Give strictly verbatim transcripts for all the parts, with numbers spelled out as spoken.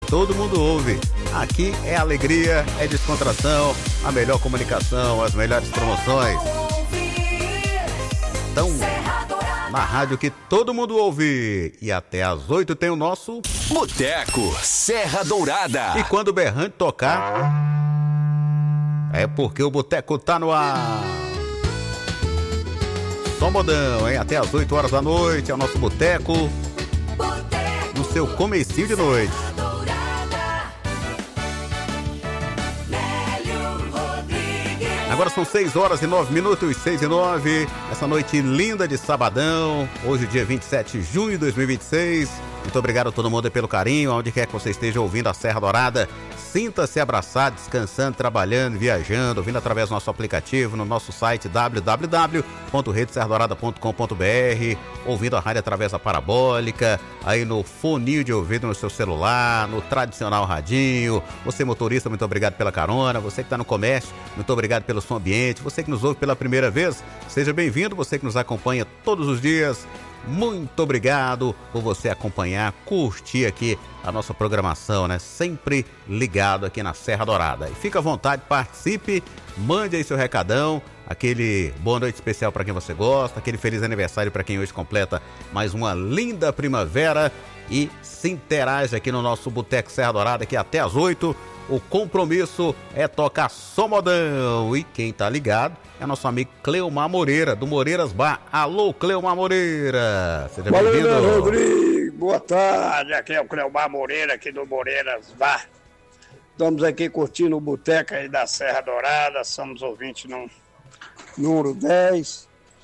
todo mundo ouve. Aqui é alegria, é descontração, a melhor comunicação, as melhores promoções. Então, na rádio que todo mundo ouve. E até às oito tem o nosso Boteco Serra Dourada. E quando o berrante tocar, é porque o boteco tá no ar. Só modão, hein? Até às oito horas da noite é o nosso boteco. No seu comecinho de noite. Agora são seis horas e nove minutos, seis e nove. Essa noite linda de sabadão. Hoje, dia vinte e sete de junho de dois mil e vinte e seis. Muito obrigado a todo mundo pelo carinho, onde quer que você esteja ouvindo a Serra Dourada. Sinta-se abraçado, descansando, trabalhando, viajando, ouvindo através do nosso aplicativo, no nosso site w w w ponto rede serra dourada ponto com ponto b r, ouvindo a rádio através da parabólica, aí no foninho de ouvido no seu celular, no tradicional radinho. Você motorista, muito obrigado pela carona. Você que está no comércio, muito obrigado pelo som ambiente. Você que nos ouve pela primeira vez, seja bem-vindo. Você que nos acompanha todos os dias, muito obrigado por você acompanhar, curtir aqui a nossa programação, né? Sempre ligado aqui na Serra Dourada. E fica à vontade, participe, mande aí seu recadão, aquele boa noite especial para quem você gosta, aquele feliz aniversário para quem hoje completa mais uma linda primavera e se interage aqui no nosso Boteco Serra Dourada, que até às oito. O compromisso é tocar só modão. E quem tá ligado é nosso amigo Cleomar Moreira, do Moreiras Bar. Alô, Cleomar Moreira. Seja bem-vindo. Valeu, Rodrigo. Boa tarde. Aqui é o Cleomar Moreira, aqui do Moreiras Bar. Estamos aqui curtindo o boteco aí da Serra Dourada. Somos ouvintes no número dez.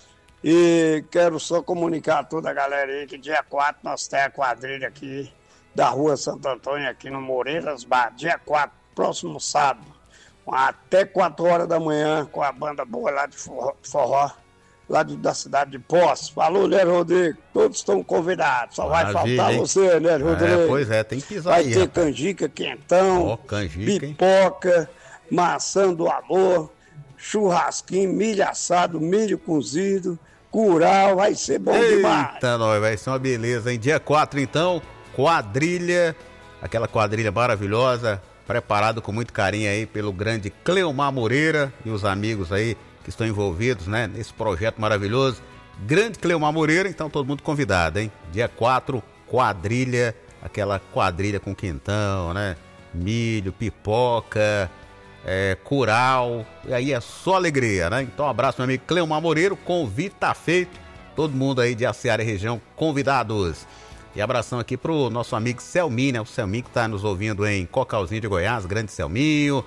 E quero só comunicar a toda a galera aí que dia quatro nós temos a quadrilha aqui da Rua Santo Antônio, aqui no Moreiras Bar, dia quatro, próximo sábado, até quatro horas da manhã, com a banda boa lá de forró, forró lá de, da cidade de Poços. Falou, né, Rodrigo? Todos estão convidados, só Maravilha, vai faltar hein? você, né, Rodrigo? É, pois é, tem que pisar vai aí. Vai ter rapaz. canjica quentão, oh, canjica, pipoca, hein? Maçã do amor, churrasquinho, milho assado, milho cozido, curau, vai ser bom Eita, demais. Eita, nós, vai ser uma beleza, hein? Dia quatro, então, quadrilha, aquela quadrilha maravilhosa, preparado com muito carinho aí pelo grande Cleomar Moreira e os amigos aí que estão envolvidos, né, nesse projeto maravilhoso. Grande Cleomar Moreira, então todo mundo convidado, hein? Dia quatro, quadrilha, aquela quadrilha com quentão, né? Milho, pipoca, é, curau, e aí é só alegria, né? Então um abraço, meu amigo Cleomar Moreira, o convite tá feito, todo mundo aí de Aciara e região convidados. E abração aqui pro nosso amigo Selminho, né? O Selminho que tá nos ouvindo em Cocalzinho de Goiás, grande Selminho.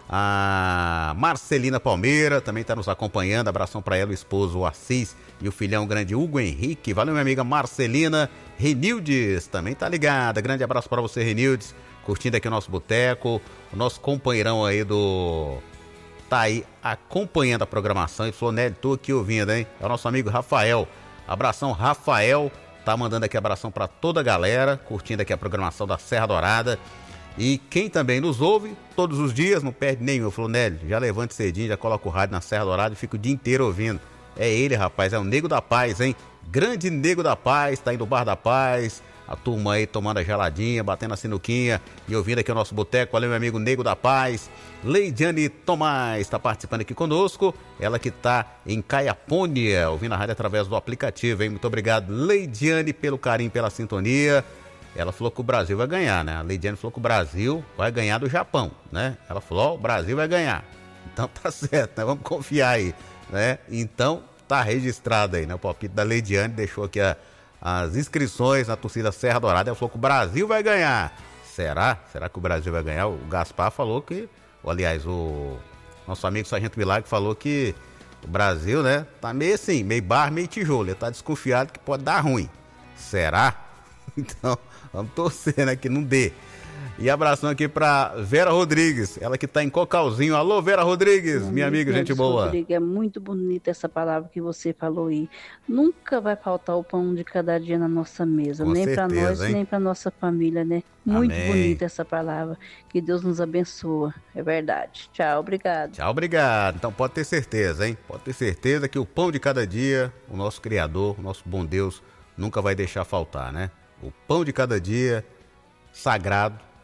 A Marcelina Palmeira também tá nos acompanhando. Abração para ela, o esposo o Assis e o filhão o grande Hugo Henrique. Valeu, minha amiga Marcelina. Renildes também tá ligada. Grande abraço para você, Renildes. Curtindo aqui o nosso boteco. O nosso companheirão aí do... tá aí acompanhando a programação. E falou, Nélio, tô aqui ouvindo, hein? É o nosso amigo Rafael. Abração, Rafael. Tá mandando aqui abração para toda a galera, curtindo aqui a programação da Serra Dourada. E quem também nos ouve, todos os dias, não perde nenhum. Eu falo, Nélio, já levante cedinho, já coloca o rádio na Serra Dourada e fica o dia inteiro ouvindo. É ele, rapaz, é o Nego da Paz, hein? Grande Nego da Paz, tá indo no Bar da Paz. A turma aí tomando a geladinha, batendo a sinuquinha e ouvindo aqui o nosso boteco. Valeu, meu amigo Nego da Paz. Leidiane Tomás está participando aqui conosco. Ela que está em Caiapônia, ouvindo a rádio através do aplicativo, hein? Muito obrigado, Leidiane, pelo carinho, pela sintonia. Ela falou que o Brasil vai ganhar, né? A Leidiane falou que o Brasil vai ganhar do Japão, né? Ela falou, ó, o Brasil vai ganhar. Então tá certo, né? Vamos confiar aí, né? Então tá registrado aí, né? O palpite da Leidiane deixou aqui a... as inscrições na torcida Serra Dourada. Ela falou que o Brasil vai ganhar. Será? Será que o Brasil vai ganhar? O Gaspar falou que, aliás, o nosso amigo Sargento Milagre falou que o Brasil, né, tá meio assim, meio barro, meio tijolo. Ele tá desconfiado que pode dar ruim. Será? Então, vamos torcer, né, que não dê. E abração aqui pra Vera Rodrigues, ela que tá em Cocalzinho. Alô, Vera Rodrigues, Meu minha amiga, gente boa. Rodrigo, é muito bonita essa palavra que você falou aí. Nunca vai faltar o pão de cada dia na nossa mesa, Com nem certeza, para nós, hein? nem para nossa família, né? Muito Amém. bonita essa palavra. Que Deus nos abençoa, é verdade. Tchau, obrigado. Tchau, obrigado. Então pode ter certeza, hein? Pode ter certeza que o pão de cada dia, o nosso Criador, o nosso bom Deus, nunca vai deixar faltar, né? O pão de cada dia, sagrado,